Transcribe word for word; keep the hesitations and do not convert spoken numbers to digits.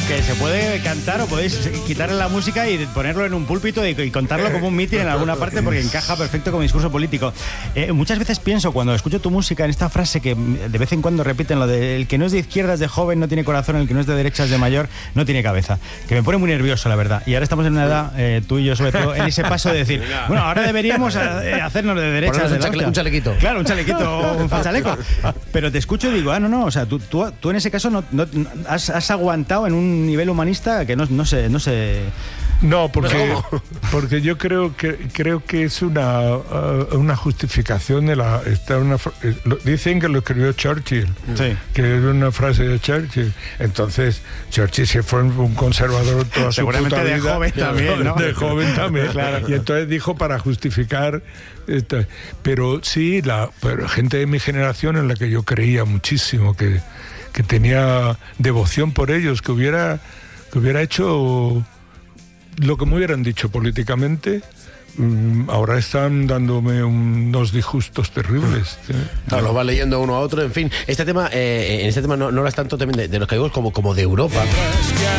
que se puede cantar o podéis quitarle la música y ponerlo en un púlpito y, y contarlo como un mitin en alguna parte porque encaja perfecto como discurso político. Eh, muchas veces pienso cuando escucho tu música en esta frase que de vez en cuando repiten lo de el que no es de izquierdas de joven no tiene corazón, el que no es de derechas de mayor no tiene cabeza, que me pone muy nervioso, la verdad. Y ahora estamos en una edad, eh, tú y yo sobre todo, en ese paso de decir, bueno, ahora deberíamos a, a hacernos de derechas de un, chacle, un chalequito. Claro, un chalequito o un chaleco. Pero te escucho y digo, ah, no, no, o sea, tú, tú, tú en ese caso no, no has, has aguantado en un nivel humanista que no, no sé, no sé. No, porque, porque yo creo que creo que es una uh, una justificación de la está una dicen que lo escribió Churchill, sí. Que es una frase de Churchill. Entonces Churchill se fue un conservador toda su puta vida. de joven también, ¿no? De joven también. Claro. Y entonces dijo para justificar esta, pero sí la pero gente de mi generación en la que yo creía muchísimo que que tenía devoción por ellos, que hubiera que hubiera hecho lo que me hubieran dicho políticamente, ahora están dándome unos disgustos terribles. Claro, lo va leyendo uno a otro, en fin. Este tema, eh, en este tema no, no hablas tanto también de, de los gallegos como, como de Europa.